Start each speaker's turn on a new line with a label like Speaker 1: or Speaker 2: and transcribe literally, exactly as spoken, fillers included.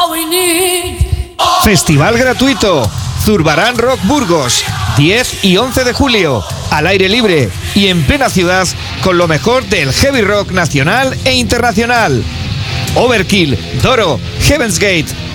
Speaker 1: Festival gratuito. Zurbarán Rock Burgos, diez y once de julio, al aire libre y en plena ciudad con lo mejor del heavy rock nacional e internacional. Overkill, Doro, Heaven's Gate,